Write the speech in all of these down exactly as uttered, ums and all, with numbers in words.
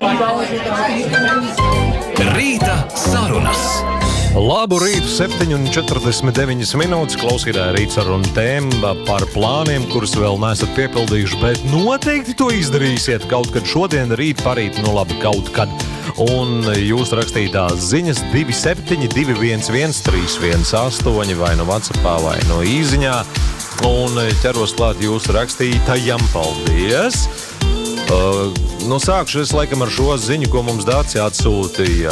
Rīta sarunas. Labu rītu, septiņi un četrdesmit deviņas minūtes. Klausītāji, rīt saruna tēma par plāniem, kurus vēl neesat piepildījuši, bet noteikti to izdarīsiet kaut kad šodien, rīt, parīt, nu labi, kaut kad. Un jūs rakstītās ziņas divi septiņi divi viens viens trīs viens astoņi vai no WhatsAppā vai no īziņā. Un ķeros klāt jūsu rakstītajam. Paldies! Uh, nu sākšu es laikam ar šo ziņu, ko mums Dārci atsūtīja.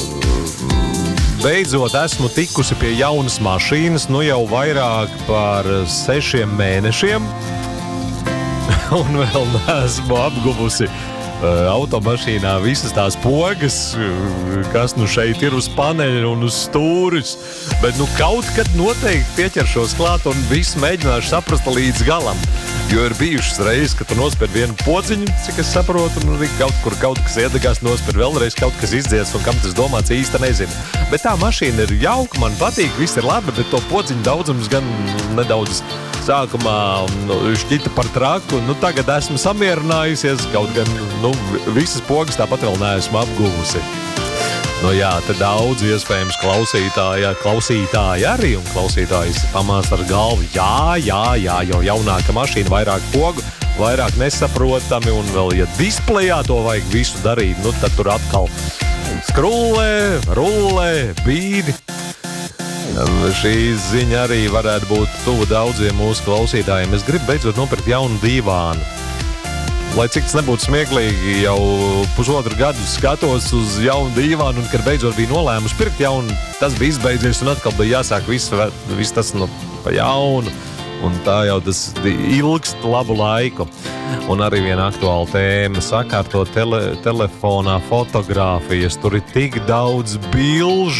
Beidzot esmu tikusi pie jaunas mašīnas, nu jau vairāk par sešiem mēnešiem. Un vēl neesmu apguvusi uh, automašīnā visas tās pogas, uh, kas nu šeit ir uz paneļa un uz stūris. Bet nu kaut kad noteikti pieķeršos klāt un visu mēģināšu saprast līdz galam. Jo ir bijušas reizes, ka tu nospēr vienu pociņu, cik es saprotu, un arī kaut kur kaut kas iedegās, nospēr vēlreiz kaut kas izdzies, un kam tas domāts īsti nezinu. Bet tā mašīna ir jauka, man patīk, viss ir labi, bet to pociņu daudzums gan nedaudz sākumā nu, šķita par traku. Nu, tagad esmu samierinājusies, kaut gan nu, visas pogas tāpat vēl neesmu apguvusi. Nu jā, te daudz iespējams klausītāji, klausītāji arī, un klausītājs pamāst ar galvu. Jā, jā, jā, jo jaunāka mašīna, vairāk pogu, vairāk nesaprotami, un vēl, ja displejā to vajag visu darīt, nu tad tur atkal skrullē, rullē, bīdi. Šī ziņa arī varētu būt tuvu daudziem mūsu klausītājiem. Es gribu beidzot nopirkt jaunu dīvānu. Lai cik tas nebūtu smieklīgi, jau pusotru gadu skatos uz jaunu dīvānu, un kad beidzot bija nolēmusi pirkt jaunu, tas bija izbeidzies, un atkal bija jāsāk viss, viss tas nu, pa jaunu, un tā jau tas ilgst labu laiku. Un arī viena aktuāla tēma - sakārtot tele, telefonā fotogrāfijas, tur ir tik daudz bilžu.